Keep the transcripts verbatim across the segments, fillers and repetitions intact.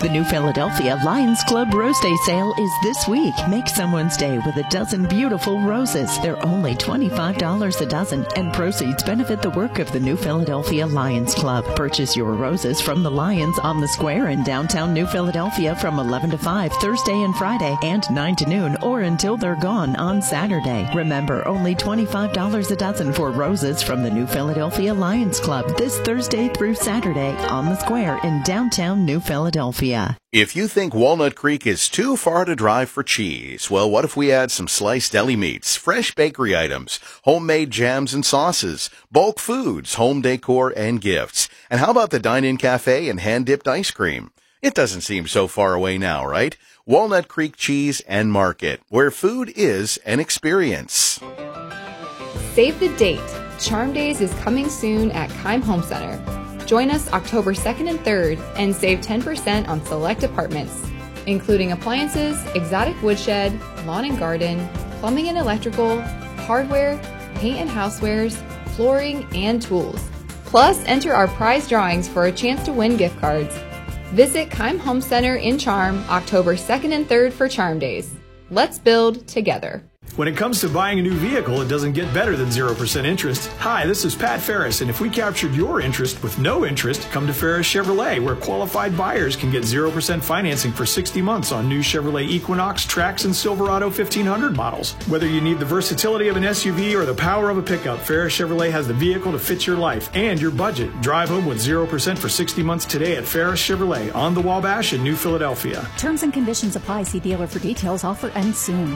The New Philadelphia Lions Club Rose Day sale is this week. Make someone's day with a dozen beautiful roses. They're only twenty-five dollars a dozen, and proceeds benefit the work of the New Philadelphia Lions Club. Purchase your roses from the Lions on the Square in downtown New Philadelphia from eleven to five Thursday and Friday, and nine to noon or until they're gone on Saturday. Remember, only twenty-five dollars a dozen for roses from the New Philadelphia Lions Club this Thursday through Saturday on the Square in downtown New Philadelphia. If you think Walnut Creek is too far to drive for cheese, well, what if we add some sliced deli meats, fresh bakery items, homemade jams and sauces, bulk foods, home decor, and gifts? And how about the dine-in cafe and hand-dipped ice cream? It doesn't seem so far away now, right? Walnut Creek Cheese and Market, where food is an experience. Save the date. Charm Days is coming soon at Keim Home Center. Join us October second and third and save ten percent on select apartments, including appliances, exotic woodshed, lawn and garden, plumbing and electrical, hardware, paint and housewares, flooring, and tools. Plus, enter our prize drawings for a chance to win gift cards. Visit Keim Home Center in Charm October second and third for Charm Days. Let's build together. When it comes to buying a new vehicle, it doesn't get better than zero percent interest. Hi, this is Pat Ferris, and if we captured your interest with no interest, come to Ferris Chevrolet, where qualified buyers can get zero percent financing for sixty months on new Chevrolet Equinox, Trax, and Silverado fifteen hundred models. Whether you need the versatility of an S U V or the power of a pickup, Ferris Chevrolet has the vehicle to fit your life and your budget. Drive home with zero percent for sixty months today at Ferris Chevrolet on the Wabash in New Philadelphia. Terms and conditions apply. See dealer for details. Offer ends soon.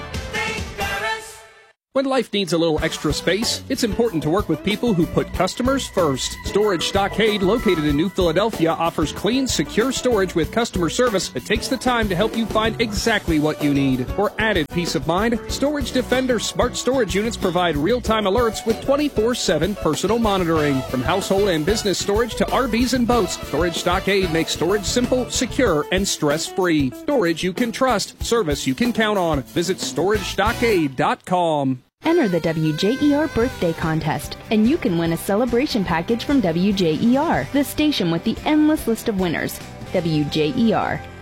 When life needs a little extra space, it's important to work with people who put customers first. Storage Stockade, located in New Philadelphia, offers clean, secure storage with customer service that takes the time to help you find exactly what you need. For added peace of mind, Storage Defender smart storage units provide real-time alerts with twenty-four seven personal monitoring. From household and business storage to R Vs and boats, Storage Stockade makes storage simple, secure, and stress-free. Storage you can trust, service you can count on. Visit storage stockade dot com. Enter the W J E R birthday contest, and you can win a celebration package from W J E R, the station with the endless list of winners. W J E R,